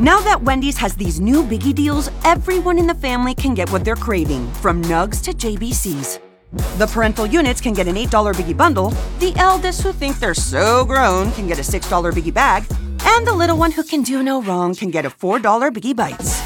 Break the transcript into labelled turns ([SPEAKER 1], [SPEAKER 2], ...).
[SPEAKER 1] Now that Wendy's has these new biggie deals, everyone in the family can get what they're craving, from nugs to JBCs. The parental units can get an $8 biggie bundle, the eldest who think they're so grown can get a $6 biggie bag, and the little one who can do no wrong can get a $4 biggie bites.